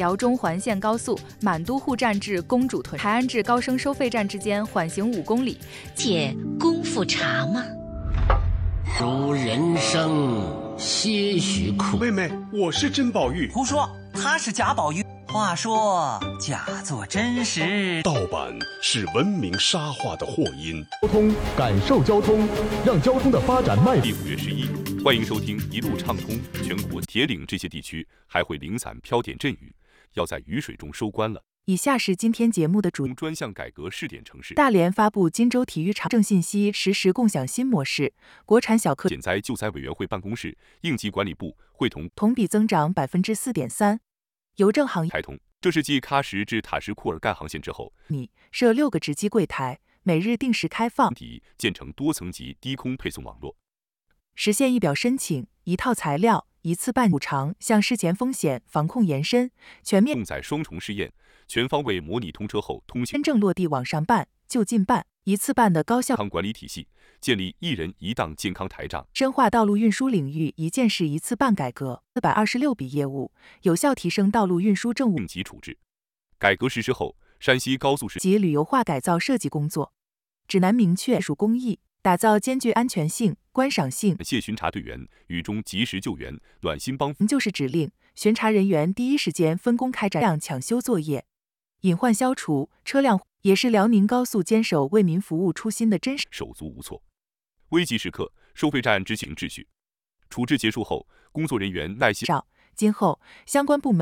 辽中环线高速满都护站至公主屯、台安至高升收费站之间缓行5公里。 解功夫茶吗？ 如人生些许苦。 妹妹，我是甄宝玉。 胡说，他是贾宝玉。话说，假作真实， 盗版是文明沙化的祸因。 交通，感受交通，让交通的发展迈。 第5月11日，欢迎收听一路畅通。全国铁岭这些地区还会零散飘点阵雨，要在雨水中收官了。 以下是今天节目的主专项改革试点城市。 大连发布金州体育场正信息实时共享新模式，国产小客减灾救灾委员会办公室、应急管理部会同比增长4.3%。邮政行业开通，这是继喀什至塔什库尔干航线之后， 设6个值机柜台，每日定时开放， 建成多层级低空配送网络， 实现一表申请、一套材料、一次办补偿向事前风险防控延伸，全面重载双重试验，全方位模拟通车后通行真正落地网上办、就近办、一次办的高效管理体系，建立一人一档健康台账， 深化道路运输领域一件事一次办改革，426笔业务，有效提升道路运输政务应急处置。改革实施后，山西高速及旅游化改造设计工作指南明确属公益，打造兼具安全性、观赏性。 谢巡查队员雨中及时救援，暖心帮就是指令巡查人员第一时间分工开展抢修作业，隐患消除，车辆也是辽宁高速坚守为民服务初心的真实。 手足无措，危急时刻，收费站执行秩序。处置结束后，工作人员耐心。 今后相关部门